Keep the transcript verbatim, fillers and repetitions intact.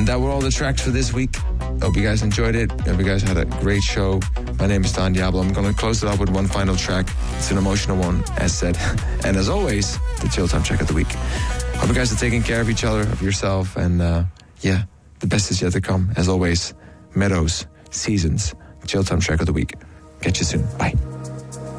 And that were all the tracks for this week. Hope you guys enjoyed it. Hope you guys had a great show. My name is Don Diablo. I'm going to close it up with one final track. It's an emotional one, as said. And as always, the Chill Time track of the week. Hope you guys are taking care of each other, of yourself, and uh, yeah, the best is yet to come. As always, Meadows, Seasons, Chill Time track of the week. Catch you soon. Bye.